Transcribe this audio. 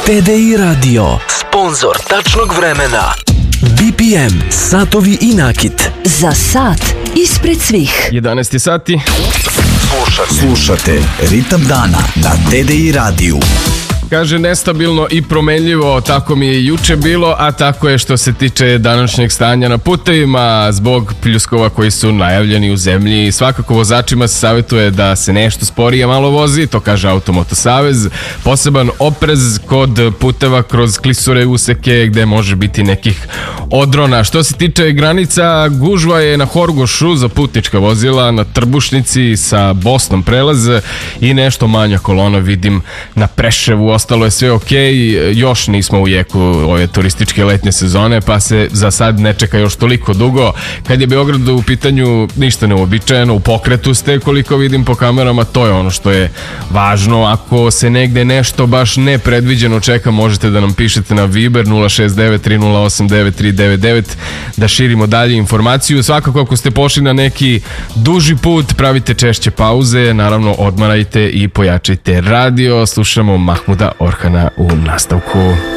TDI Radio, sponsor tačnog vremena. BPM, satovi i nakit. Za sat ispred svih. 11 sati. Slušate Ritam dana na TDI radiju. Kaže, nestabilno i promenljivo, tako mi je juče bilo, a tako je što se tiče današnjeg stanja na putevima zbog pljuskova koji su najavljeni u zemlji. Svakako vozačima se savjetuje da se nešto sporije malo vozi, to kaže Automoto Savez. Poseban oprez kod puteva kroz klisure, useke gde može biti nekih odrona. Što se tiče granica, gužva je na Horgošu za putnička vozila, na Trbušnici sa Bosnom prelaz i nešto manja kolona vidim na Preševu. Ostalo je sve ok, još nismo u jeku ove turističke letnje sezone, pa se za sad ne čeka još toliko dugo. Kad je Beograd u pitanju, ništa neuobičajeno, u pokretu ste, koliko vidim po kamerama, to je ono što je važno. Ako se negde nešto baš nepredviđeno čeka, možete da nam pišete na Viber 069-308-9399 da širimo dalje informaciju. Svakako, ako ste pošli na neki duži put, pravite češće pauze, naravno odmarajte i pojačajte radio. Slušamo Mahmuda Orhana u nastavku.